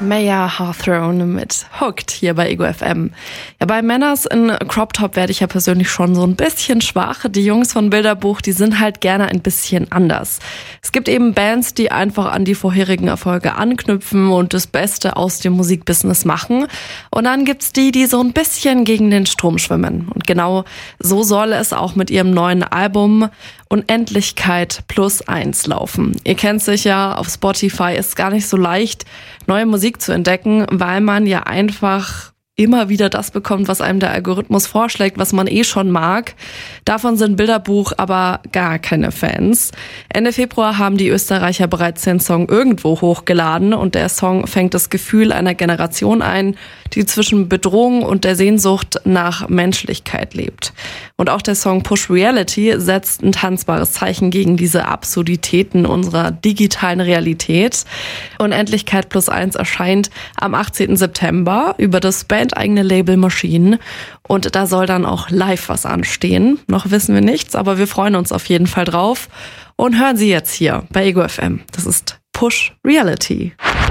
Maya Hawthorne mit Hooked hier bei Ego FM. Ja, bei Männers in Crop Top werde ich ja persönlich schon so ein bisschen schwach. Die Jungs von Bilderbuch, die sind halt gerne ein bisschen anders. Es gibt eben Bands, die einfach an die vorherigen Erfolge anknüpfen und das Beste aus dem Musikbusiness machen. Und dann gibt's die so ein bisschen gegen den Strom schwimmen. Und genau so soll es auch mit ihrem neuen Album Unendlichkeit +1 laufen. Ihr kennt sich ja, auf Spotify ist gar nicht so leicht, neue Musik zu entdecken, weil man ja einfach immer wieder das bekommt, was einem der Algorithmus vorschlägt, was man schon mag. Davon sind Bilderbuch aber gar keine Fans. Ende Februar haben die Österreicher bereits den Song Irgendwo hochgeladen und der Song fängt das Gefühl einer Generation ein, die zwischen Bedrohung und der Sehnsucht nach Menschlichkeit lebt. Und auch der Song Push Reality setzt ein tanzbares Zeichen gegen diese Absurditäten unserer digitalen Realität. Unendlichkeit +1 erscheint am 18. September über das eigene Label Machine und da soll dann auch live was anstehen. Noch wissen wir nichts, aber wir freuen uns auf jeden Fall drauf und hören Sie jetzt hier bei Ego FM. Das ist Push Reality.